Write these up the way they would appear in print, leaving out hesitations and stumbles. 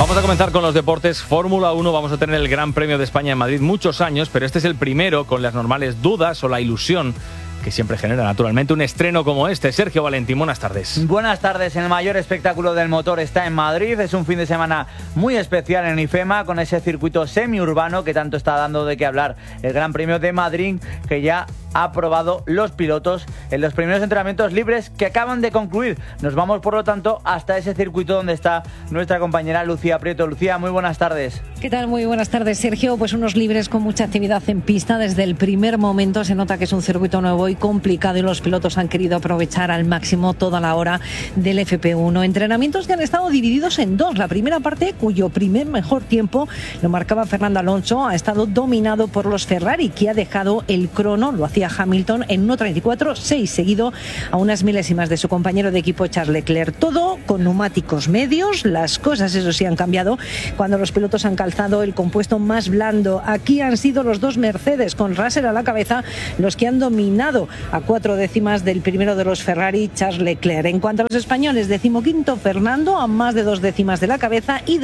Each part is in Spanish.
Vamos a comenzar con los deportes. Fórmula 1, vamos a tener el Gran Premio de España en Madrid muchos años, pero este es el primero con las normales dudas o la ilusión que siempre genera naturalmente un estreno como este. Sergio Valentín, buenas tardes. Buenas tardes. El mayor espectáculo del motor está en Madrid. Es un fin de semana muy especial en IFEMA, con ese circuito semiurbano que tanto está dando de qué hablar. El Gran Premio de Madrid, que ya ha probado los pilotos en los primeros entrenamientos libres que acaban de concluir. Nos vamos, por lo tanto, hasta ese circuito donde está nuestra compañera Lucía Prieto. Lucía, muy buenas tardes. ¿Qué tal? Muy buenas tardes, Sergio. Pues unos libres con mucha actividad en pista. Desde el primer momento se nota que es un circuito nuevo y complicado, y los pilotos han querido aprovechar al máximo toda la hora del FP1. Entrenamientos que han estado divididos en dos. La primera parte, cuyo primer mejor tiempo lo marcaba Fernando Alonso, ha estado dominado por los Ferrari, que ha dejado el crono, lo hacía Hamilton, en 1:34.6, seguido a unas milésimas de su compañero de equipo Charles Leclerc. Todo con neumáticos medios. Las cosas, eso sí, han cambiado cuando los pilotos han calzado el compuesto más blando. Aquí han sido los dos Mercedes, con Russell a la cabeza, los que han dominado a 4 décimas del primero de los Ferrari, Charles Leclerc. En cuanto a los españoles, 15º Fernando, a más de 2 décimas de la cabeza, y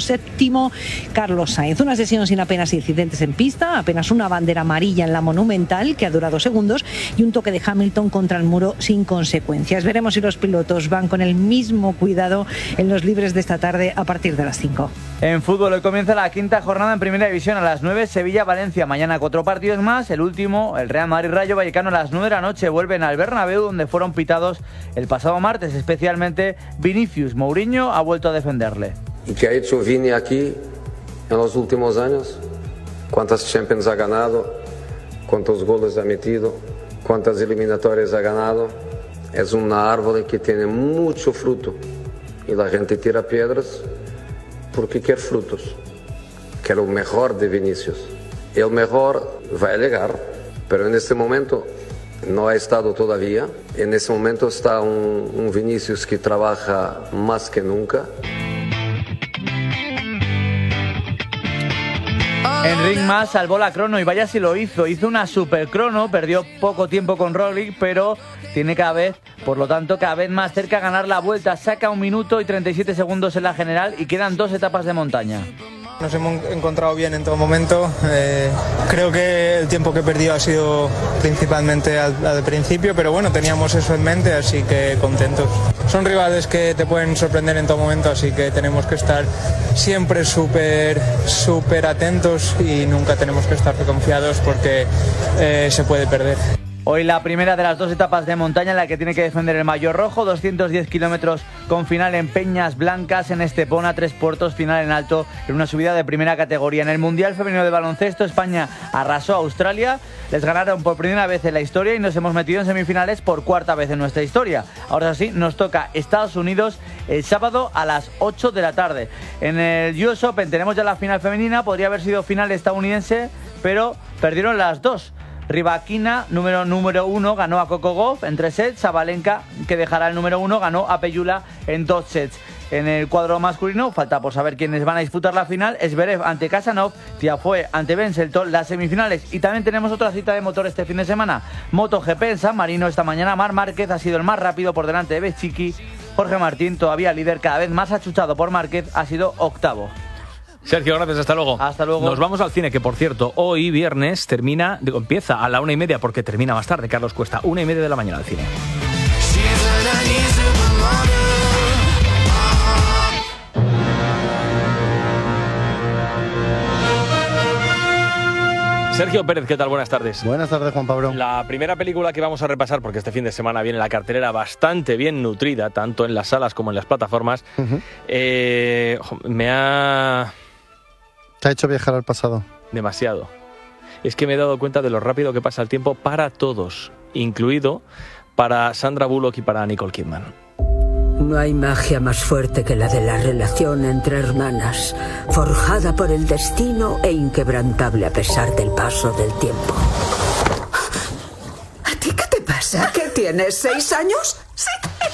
17º Carlos Sainz. Una sesión sin apenas incidentes en pista, apenas una bandera amarilla en la Monumental, que ha durado segundos, y un toque de Hamilton contra el muro sin consecuencias. Veremos si los pilotos van con el mismo cuidado en los libres de esta tarde a partir de las 5. En fútbol, hoy comienza la quinta jornada en Primera División a las 9, Sevilla-Valencia. Mañana 4 partidos más, el último, el Real Madrid-Rayo Vallecano, a las 9 de la noche. Vuelven al Bernabéu, donde fueron pitados el pasado martes, especialmente Vinicius. Mourinho ha vuelto a defenderle. ¿Y qué ha hecho Vini aquí en los últimos años? ¿Cuántas Champions ha ganado? ¿Cuántos goles ha metido? ¿Cuántas eliminatorias ha ganado? Es una árbol que tiene mucho fruto y la gente tira piedras porque quiere frutos. Quiere lo mejor de Vinicius. El mejor va a llegar, pero en este momento no ha estado todavía. En ese momento está un Vinicius que trabaja más que nunca. Enric Mas salvó la crono, y vaya si lo hizo. Hizo una super crono, perdió poco tiempo con Roglic, pero tiene cada vez más cerca a ganar la vuelta. Saca 1 minuto y 37 segundos en la general y quedan 2 etapas de montaña. Nos hemos encontrado bien en todo momento. Creo que el tiempo que he perdido ha sido principalmente al principio, pero bueno, teníamos eso en mente, así que contentos. Son rivales que te pueden sorprender en todo momento, así que tenemos que estar siempre súper atentos y nunca tenemos que estar confiados porque se puede perder. Hoy la primera de las 2 etapas de montaña en la que tiene que defender el maillot rojo, 210 kilómetros con final en Peñas Blancas, en Estepona, 3 puertos, final en alto, en una subida de primera categoría. En el Mundial Femenino de Baloncesto, España arrasó a Australia, les ganaron por primera vez en la historia y nos hemos metido en semifinales por 4ª vez en nuestra historia. Ahora sí, nos toca Estados Unidos el sábado a las 8 de la tarde. En el US Open tenemos ya la final femenina, podría haber sido final estadounidense, pero perdieron las dos. Rybakina, número 1, ganó a Coco Gauff en 3 sets. Sabalenka, que dejará el número 1, ganó a Pegula en 2 sets. En el cuadro masculino, falta por saber quiénes van a disputar la final. Zverev ante Khachanov, Tiafoe ante Ben Shelton, las semifinales. Y también tenemos otra cita de motor este fin de semana. MotoGP en San Marino esta mañana. Marc Márquez ha sido el más rápido por delante de Bezzecchi. Jorge Martín, todavía líder, cada vez más achuchado por Márquez, ha sido 8º. Sergio, gracias, hasta luego. Hasta luego. Nos vamos al cine, que por cierto, hoy viernes empieza a la 1:30, porque termina más tarde, Carlos Cuesta, 1:30 de la mañana el cine. Sergio Pérez, ¿qué tal? Buenas tardes. Buenas tardes, Juan Pablo. La primera película que vamos a repasar, porque este fin de semana viene la cartelera bastante bien nutrida, tanto en las salas como en las plataformas, ¿Te ha hecho viajar al pasado? Demasiado. Es que me he dado cuenta de lo rápido que pasa el tiempo para todos, incluido para Sandra Bullock y para Nicole Kidman. No hay magia más fuerte que la de la relación entre hermanas, forjada por el destino e inquebrantable a pesar del paso del tiempo. ¿A ti qué te pasa? ¿Qué tienes, 6 años? Sí.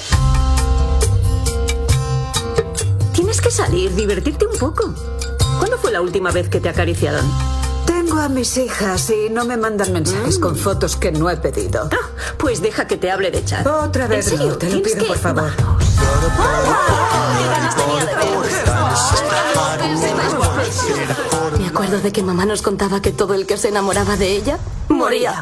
Tienes que salir, divertirte un poco. ¿Cuándo fue la última vez que te acariciaron? Tengo a mis hijas y no me mandan mensajes con fotos que no he pedido. Ah, pues deja que te hable de chat. Otra vez, no, te lo pido, por favor. ¡Hola! ¡Qué ganas tenía de ver! acuerdo de que mamá nos contaba que todo el que se enamoraba de ella moría.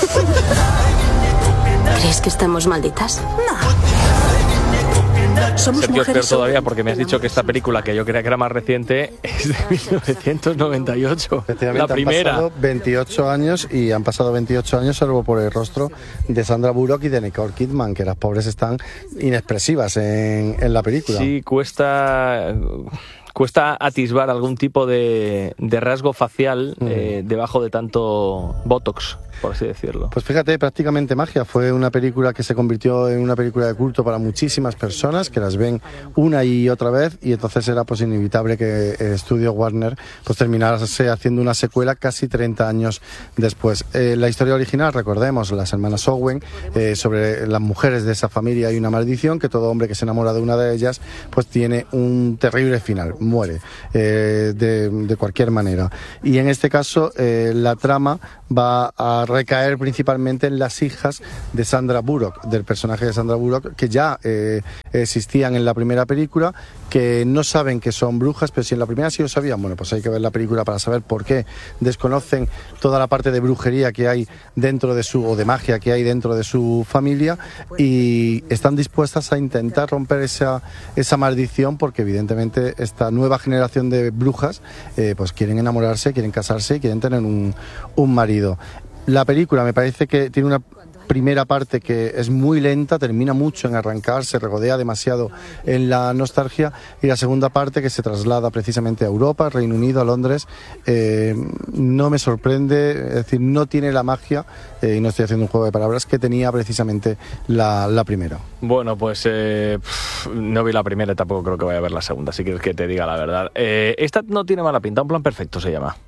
¿Crees que estamos malditas? No. Sergio, es peor todavía porque me has dicho que esta película, que yo creía que era más reciente, es de 1998. La primera. Han pasado 28 años y han pasado 28 años salvo por el rostro de Sandra Bullock y de Nicole Kidman, que las pobres están inexpresivas en la película. Sí, cuesta atisbar algún tipo de rasgo facial debajo de tanto botox, por así decirlo. Pues fíjate, prácticamente magia. Fue una película que se convirtió en una película de culto para muchísimas personas que las ven una y otra vez, y entonces era pues inevitable que el estudio Warner pues terminase haciendo una secuela casi 30 años después. La historia original, recordemos, las hermanas Owen, sobre las mujeres de esa familia hay una maldición, que todo hombre que se enamora de una de ellas pues tiene un terrible final, muere de cualquier manera. Y en este caso la trama va a recaer principalmente en las hijas de Sandra Bullock, del personaje de Sandra Bullock, que ya existían en la primera película, que no saben que son brujas, pero si en la primera sí lo sabían, bueno, pues hay que ver la película para saber por qué. Desconocen toda la parte de brujería que hay dentro de o de magia que hay dentro de su familia, y están dispuestas a intentar romper esa maldición, porque evidentemente esta nueva generación de brujas pues quieren enamorarse, quieren casarse y quieren tener un marido. La película me parece que tiene una primera parte que es muy lenta, termina mucho en arrancar, se regodea demasiado en la nostalgia, y la segunda parte, que se traslada precisamente a Europa, Reino Unido, a Londres, no me sorprende, es decir, no tiene la magia, y no estoy haciendo un juego de palabras, que tenía precisamente la primera. Bueno, pues no vi la primera y tampoco creo que vaya a ver la segunda, si quieres que te diga la verdad. Esta no tiene mala pinta, Un plan perfecto se llama.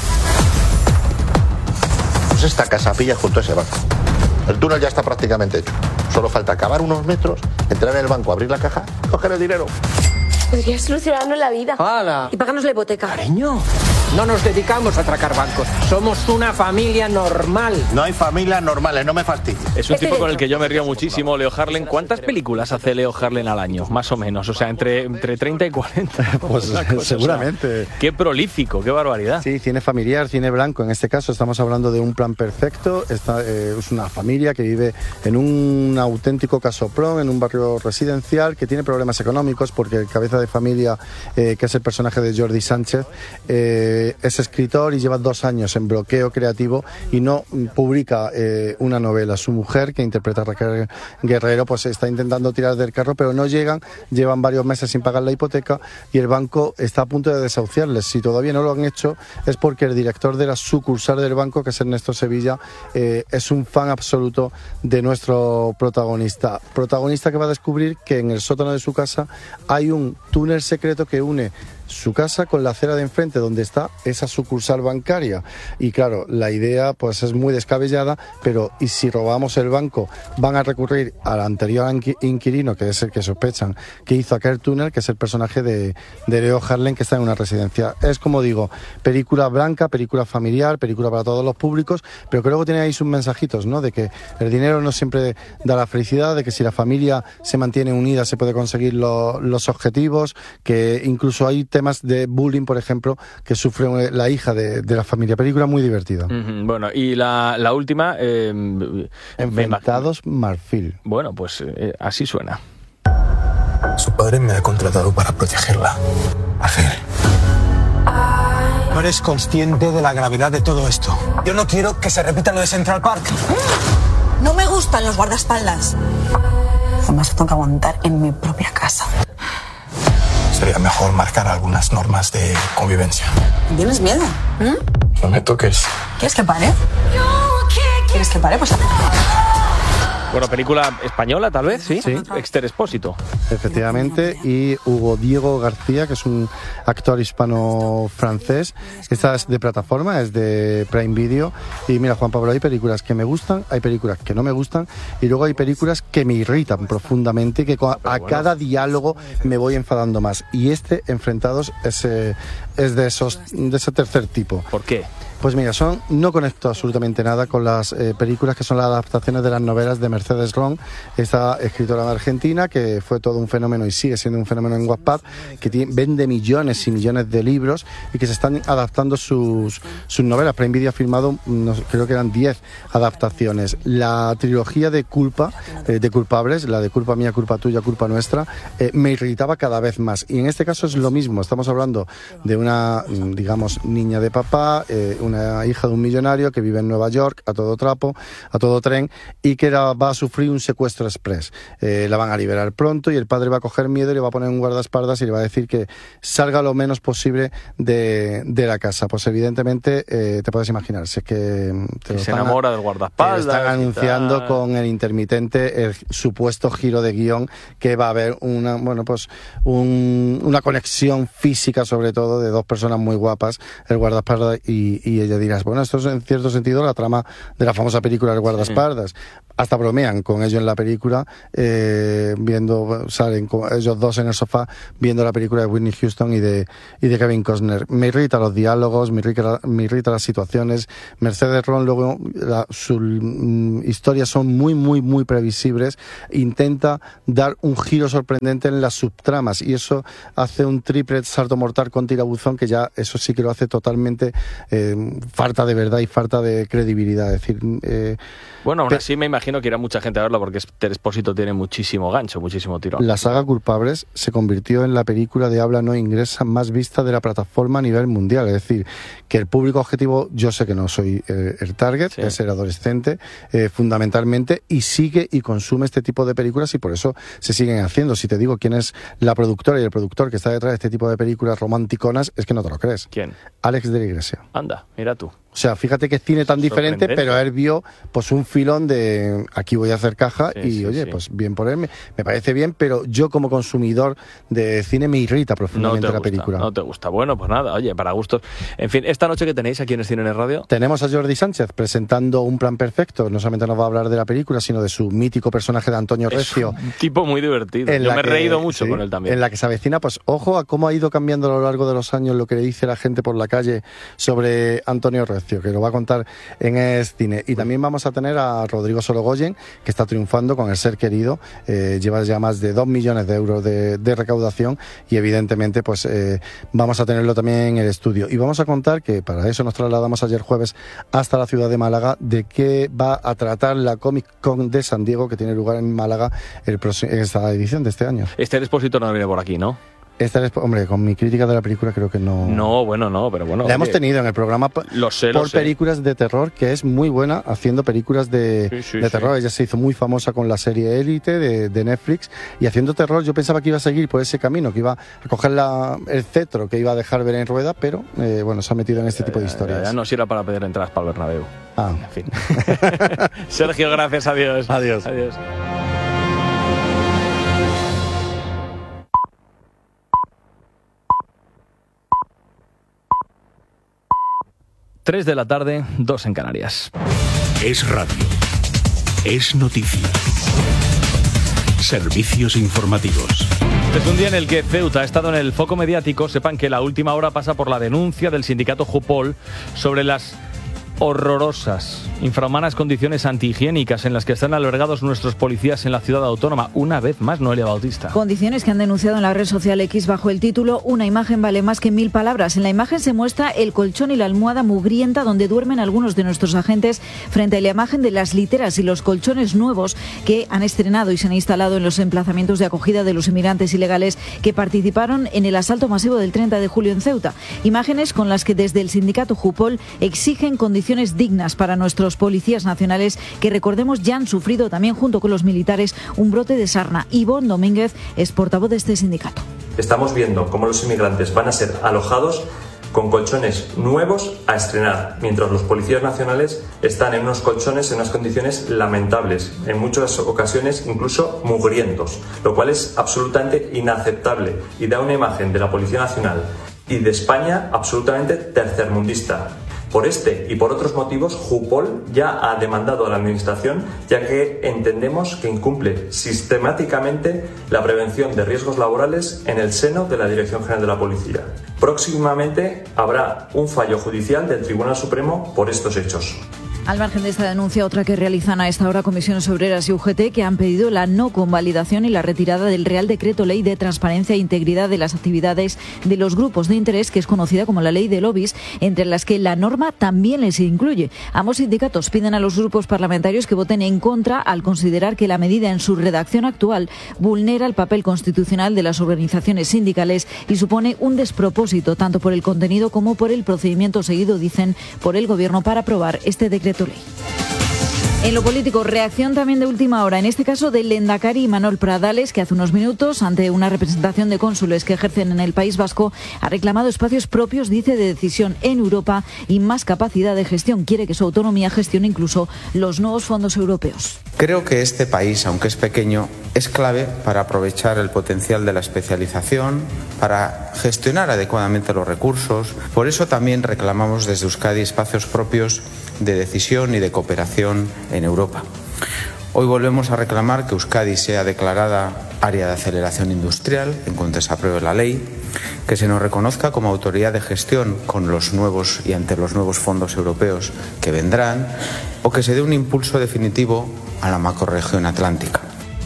Esta casa pilla junto a ese banco. El túnel ya está prácticamente hecho. Solo falta cavar unos metros, entrar en el banco, abrir la caja, coger el dinero. Podrías solucionarnos la vida. ¡Hala! Y pagarnos la hipoteca. Cariño, no nos dedicamos a atracar bancos. Somos una familia normal. No hay familias normales, no me fastidies. Es un tipo con el que yo me río muchísimo, Leo Harlem. ¿Cuántas películas hace Leo Harlem al año? Más o menos, o sea, entre 30 y 40. Pues seguramente. O sea, qué prolífico, qué barbaridad. Sí, cine familiar, cine blanco. En este caso estamos hablando de Un plan perfecto. Es una familia que vive en un auténtico casoplón, en un barrio residencial, que tiene problemas económicos porque el cabeza de familia, que es el personaje de Jordi Sánchez, es escritor y lleva 2 años en bloqueo creativo y no publica una novela. Su mujer, que interpreta a Raquel Guerrero, pues está intentando tirar del carro, pero no llegan varios meses sin pagar la hipoteca y el banco está a punto de desahuciarles. Si todavía no lo han hecho es porque el director de la sucursal del banco, que es Ernesto Sevilla, es un fan absoluto de nuestro protagonista que va a descubrir que en el sótano de su casa hay un túnel secreto que une su casa con la acera de enfrente donde está esa sucursal bancaria. Y claro, la idea pues es muy descabellada, pero ¿y si robamos el banco? Van a recurrir al anterior inquilino, que es el que sospechan que hizo aquel túnel, que es el personaje de Leo Harlem, que está en una residencia. Es, como digo, película blanca, película familiar, película para todos los públicos, pero que luego tiene ahí sus mensajitos, ¿no? De que el dinero no siempre da la felicidad, de que si la familia se mantiene unida se puede conseguir los objetivos, que incluso hay temas de bullying, por ejemplo, que sufre la hija de la familia. Película muy divertida. Bueno, y la última... Enfrentados Marfil. Bueno, pues así suena. Su padre me ha contratado para protegerla. Marfil. No eres consciente de la gravedad de todo esto. Yo no quiero que se repita lo de Central Park. No me gustan los guardaespaldas. Además, tengo que aguantar en mi propia casa. Sería mejor marcar algunas normas de convivencia. ¿Tienes miedo? No me toques. ¿Quieres que pare? ¿Quieres que pare? Pues... Bueno, película española, tal vez, ¿sí? Sí. Esther Expósito. Efectivamente, y Diego García, que es un actor hispano-francés. Esta es de plataforma, es de Prime Video. Y mira, Juan Pablo, hay películas que me gustan, hay películas que no me gustan, y luego hay películas que me irritan profundamente y que cada diálogo me voy enfadando más. Y Enfrentados, es de ese tercer tipo. ¿Por qué? Pues mira, no conecto absolutamente nada con las películas que son las adaptaciones de las novelas de Mercedes Ron, esta escritora de Argentina, que fue todo un fenómeno y sigue siendo un fenómeno en Wattpad, que vende millones y millones de libros y que se están adaptando sus novelas. Prime Video ha firmado, creo que eran 10 adaptaciones. La trilogía de Culpa, de culpables, la de Culpa mía, culpa tuya, culpa nuestra, me irritaba cada vez más. Y en este caso es lo mismo. Estamos hablando de una, digamos, niña de papá, una hija de un millonario que vive en Nueva York a todo trapo, a todo tren, y que va a sufrir un secuestro express. La van a liberar pronto y el padre va a coger miedo y le va a poner un guardaespaldas y le va a decir que salga lo menos posible de la casa. Pues evidentemente te puedes imaginar, si es que se enamora del guardaespaldas. Te lo están anunciando con el intermitente, el supuesto giro de guión, que va a haber una una conexión física, sobre todo, de dos personas muy guapas, el guardaespaldas y ella. Dirás, bueno, esto es en cierto sentido la trama de la famosa película El guardaespaldas. Sí. Hasta bromean con ello en la película, salen ellos dos en el sofá viendo la película de Whitney Houston y de Kevin Costner. Me irritan los diálogos, me irritan las situaciones. Mercedes Ron, luego sus historias son muy, muy, muy previsibles. Intenta dar un giro sorprendente en las subtramas y eso hace un triple salto mortal con tirabuzón, que ya eso sí que lo hace totalmente falta de verdad y falta de credibilidad. Es decir, bueno, aún así me imagino que irá mucha gente a verlo porque Esther Expósito tiene muchísimo gancho, muchísimo tirón. La saga Culpables se convirtió en la película de habla no inglesa más vista de la plataforma a nivel mundial. Es decir, que el público objetivo, yo sé que no soy el target, sí, es el adolescente fundamentalmente, y sigue y consume este tipo de películas y por eso se siguen haciendo. Si te digo quién es la productora y el productor que está detrás de este tipo de películas romanticonas, es que no te lo crees. ¿Quién? Alex de la Iglesia. Anda, mira tú. O sea, fíjate qué cine tan diferente, pero él vio pues un filón de aquí voy a hacer caja pues bien por él, me parece bien, pero yo como consumidor de cine me irrita profundamente la película. No te gusta. Bueno, pues nada, oye, para gustos. En fin, esta noche que tenéis aquí en el Cine en Radio. Tenemos a Jordi Sánchez presentando Un plan perfecto. No solamente nos va a hablar de la película, sino de su mítico personaje de Antonio Recio. Es un tipo muy divertido. Yo me he reído mucho con él también. En la que se avecina, pues ojo a cómo ha ido cambiando a lo largo de los años lo que le dice la gente por la calle sobre Antonio Recio, que lo va a contar en Cine. Y también vamos a tener a Rodrigo Sorogoyen, que está triunfando con El ser querido, lleva ya más de 2 millones de euros de recaudación y evidentemente pues vamos a tenerlo también en el estudio. Y vamos a contar que para eso nos trasladamos ayer jueves hasta la ciudad de Málaga, de qué va a tratar la Comic Con de San Diego, que tiene lugar en Málaga en esta edición de este año. Esther Expósito no viene por aquí, ¿no? Hombre, con mi crítica de la película creo que no. No, pero bueno. La hemos tenido en el programa por películas de terror, que es muy buena haciendo películas de terror. Ella se hizo muy famosa con la serie Élite de Netflix y haciendo terror. Yo pensaba que iba a seguir por ese camino, que iba a coger el cetro que iba a dejar ver en rueda, pero bueno, se ha metido en este tipo de historias. Ya no sirve para pedir entradas para el Bernabéu. En fin. Sergio, gracias, adiós. Adiós. 3 de la tarde, 2 en Canarias. Es radio. Es noticia. Servicios informativos. Es un día en el que Ceuta ha estado en el foco mediático. Sepan que la última hora pasa por la denuncia del sindicato Jupol sobre las horrorosas, infrahumanas condiciones antihigiénicas en las que están albergados nuestros policías en la ciudad autónoma. Una vez más, Noelia Bautista. Condiciones que han denunciado en la red social X bajo el título "Una imagen vale más que 1000 palabras". En la imagen se muestra el colchón y la almohada mugrienta donde duermen algunos de nuestros agentes, frente a la imagen de las literas y los colchones nuevos que han estrenado y se han instalado en los emplazamientos de acogida de los inmigrantes ilegales que participaron en el asalto masivo del 30 de julio en Ceuta. Imágenes con las que desde el sindicato Jupol exigen condiciones dignas para nuestros policías nacionales, que recordemos ya han sufrido también junto con los militares un brote de sarna. Ivonne Domínguez es portavoz de este sindicato. Estamos viendo cómo los inmigrantes van a ser alojados con colchones nuevos a estrenar, mientras los policías nacionales están en unos colchones en unas condiciones lamentables, en muchas ocasiones incluso mugrientos, lo cual es absolutamente inaceptable y da una imagen de la Policía Nacional y de España absolutamente tercermundista. Por este y por otros motivos, Jupol ya ha demandado a la Administración, ya que entendemos que incumple sistemáticamente la prevención de riesgos laborales en el seno de la Dirección General de la Policía. Próximamente habrá un fallo judicial del Tribunal Supremo por estos hechos. Al margen de esta denuncia, otra que realizan a esta hora Comisiones Obreras y UGT, que han pedido la no convalidación y la retirada del Real Decreto Ley de Transparencia e Integridad de las actividades de los grupos de interés, que es conocida como la Ley de Lobbies, entre las que la norma también les incluye. Ambos sindicatos piden a los grupos parlamentarios que voten en contra al considerar que la medida en su redacción actual vulnera el papel constitucional de las organizaciones sindicales y supone un despropósito tanto por el contenido como por el procedimiento seguido, dicen, por el Gobierno para aprobar este decreto ley. En lo político, reacción también de última hora, en este caso del Lehendakari Imanol Pradales, que hace unos minutos, ante una representación de cónsules que ejercen en el País Vasco, ha reclamado espacios propios, dice, de decisión en Europa y más capacidad de gestión. Quiere que su autonomía gestione incluso los nuevos fondos europeos. Creo que este país, aunque es pequeño, es clave para aprovechar el potencial de la especialización, para gestionar adecuadamente los recursos. Por eso también reclamamos desde Euskadi espacios propios de decisión y de cooperación en Europa. Hoy volvemos a reclamar que Euskadi sea declarada área de aceleración industrial en cuanto se apruebe la ley, que se nos reconozca como autoridad de gestión con los nuevos y ante los nuevos fondos europeos que vendrán, o que se dé un impulso definitivo a la macrorregión atlántica.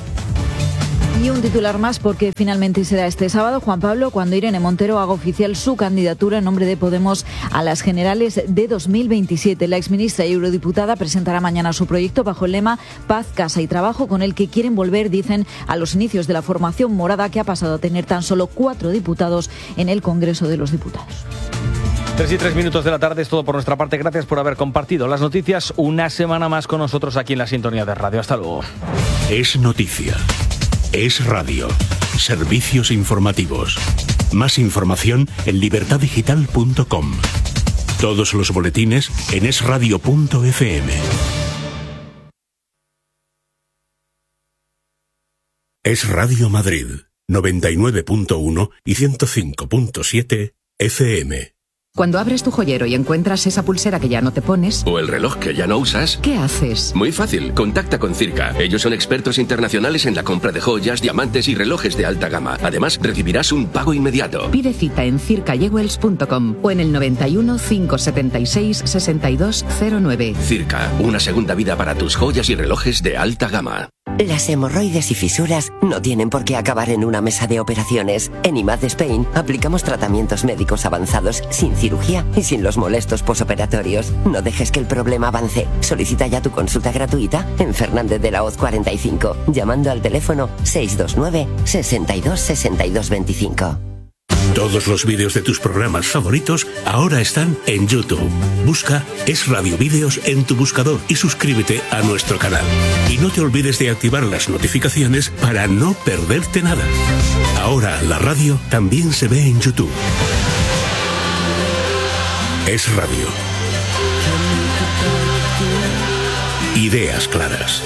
Y un titular más, porque finalmente será este sábado, Juan Pablo, cuando Irene Montero haga oficial su candidatura en nombre de Podemos a las generales de 2027. La exministra y eurodiputada presentará mañana su proyecto bajo el lema Paz, Casa y Trabajo, con el que quieren volver, dicen, a los inicios de la formación morada, que ha pasado a tener tan solo 4 diputados en el Congreso de los Diputados. 3:03 de la tarde, es todo por nuestra parte. Gracias por haber compartido las noticias una semana más con nosotros aquí en la sintonía de radio. Hasta luego. Es noticia. Es radio. Servicios informativos. Más información en libertadigital.com. Todos los boletines en esradio.fm. Es Radio Madrid, 99.1 y 105.7 FM. Cuando abres tu joyero y encuentras esa pulsera que ya no te pones... O el reloj que ya no usas... ¿Qué haces? Muy fácil, contacta con Circa. Ellos son expertos internacionales en la compra de joyas, diamantes y relojes de alta gama. Además, recibirás un pago inmediato. Pide cita en circajewels.com o en el 91 576 6209. Circa, una segunda vida para tus joyas y relojes de alta gama. Las hemorroides y fisuras no tienen por qué acabar en una mesa de operaciones. En IMAD Spain aplicamos tratamientos médicos avanzados sin cirugía y sin los molestos posoperatorios. No dejes que el problema avance. Solicita ya tu consulta gratuita en Fernández de la Hoz 45, llamando al teléfono 629 62 62 25. Todos los vídeos de tus programas favoritos ahora están en YouTube. Busca Es Radio Vídeos en tu buscador y suscríbete a nuestro canal. Y no te olvides de activar las notificaciones para no perderte nada. Ahora la radio también se ve en YouTube. Es Radio. Ideas claras.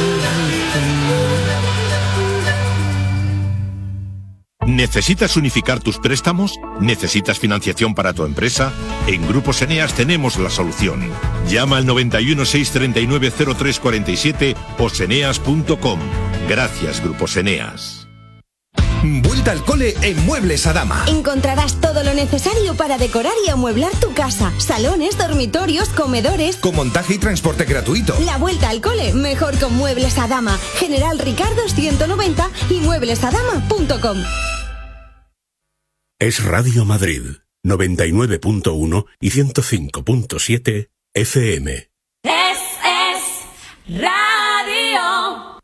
¿Necesitas unificar tus préstamos? ¿Necesitas financiación para tu empresa? En Grupos Eneas tenemos la solución. Llama al 91 639 0347 o seneas.com. Gracias, Grupos Eneas. Vuelta al cole en Muebles Adama. Encontrarás todo lo necesario para decorar y amueblar tu casa. Salones, dormitorios, comedores. Con montaje y transporte gratuito. La vuelta al cole, mejor con Muebles Adama. General Ricardo 190 y mueblesadama.com. Es Radio Madrid, 99.1 y 105.7 FM. Es Radio.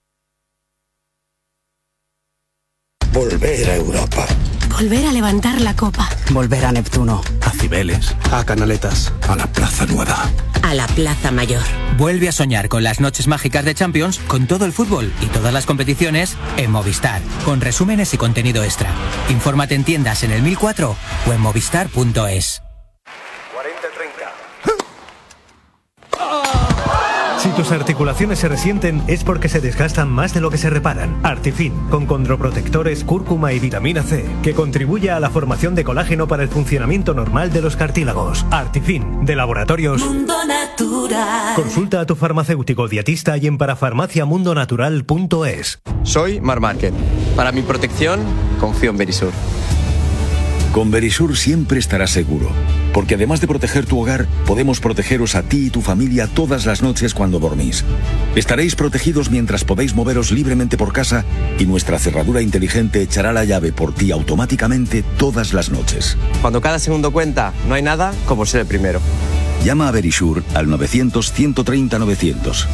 Volver a Europa. Volver a levantar la copa. Volver a Neptuno. A Cibeles. A Canaletas. A la Plaza Nueva. A la Plaza Mayor. Vuelve a soñar con las noches mágicas de Champions, con todo el fútbol y todas las competiciones en Movistar, con resúmenes y contenido extra. Infórmate en tiendas en el 1004 o en movistar.es. Si tus articulaciones se resienten es porque se desgastan más de lo que se reparan. Artifin, con condroprotectores, cúrcuma y vitamina C, que contribuye a la formación de colágeno para el funcionamiento normal de los cartílagos. Artifin, de Laboratorios Mundo Natural. Consulta a tu farmacéutico dietista y en parafarmaciamundonatural.es. Soy Mar Márquez. Para mi protección, confío en Verisur. Con Verisur siempre estarás seguro, porque además de proteger tu hogar, podemos protegeros a ti y tu familia todas las noches cuando dormís. Estaréis protegidos mientras podéis moveros libremente por casa y nuestra cerradura inteligente echará la llave por ti automáticamente todas las noches. Cuando cada segundo cuenta, no hay nada como ser el primero. Llama a Verisur al 900-130-900.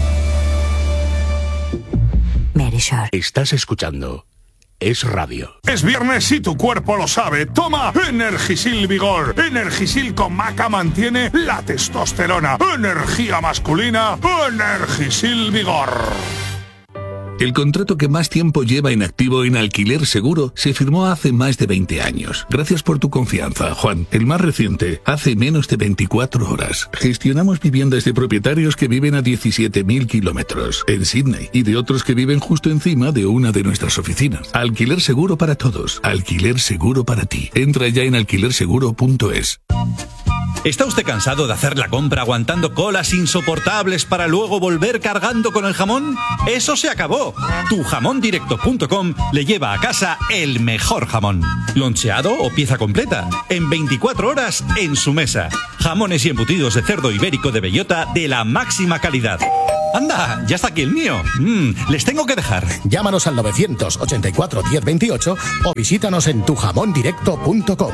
Verisur. Estás escuchando Es Radio. Es viernes y tu cuerpo lo sabe. Toma Energisil Vigor. Energisil con maca mantiene la testosterona. Energía masculina. Energisil Vigor. El contrato que más tiempo lleva en activo en Alquiler Seguro se firmó hace más de 20 años. Gracias por tu confianza, Juan. El más reciente, hace menos de 24 horas. Gestionamos viviendas de propietarios que viven a 17.000 kilómetros en Sydney y de otros que viven justo encima de una de nuestras oficinas. Alquiler Seguro para todos. Alquiler Seguro para ti. Entra ya en alquilerseguro.es. ¿Está usted cansado de hacer la compra aguantando colas insoportables para luego volver cargando con el jamón? ¡Eso se acabó! Tujamondirecto.com le lleva a casa el mejor jamón. Loncheado o pieza completa. En 24 horas en su mesa. Jamones y embutidos de cerdo ibérico de bellota de la máxima calidad. ¡Anda! ¡Ya está aquí el mío! Les tengo que dejar. Llámanos al 984 1028 o visítanos en tujamondirecto.com.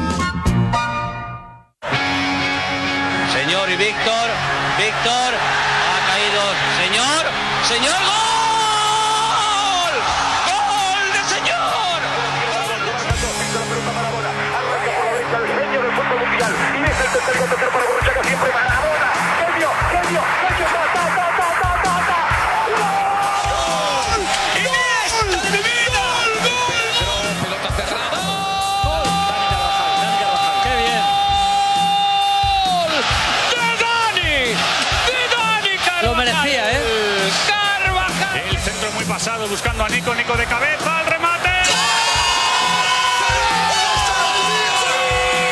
Señor y Víctor, ha caído, señor, ¡gol! ¡Gol de señor! Buscando a Nico de cabeza, al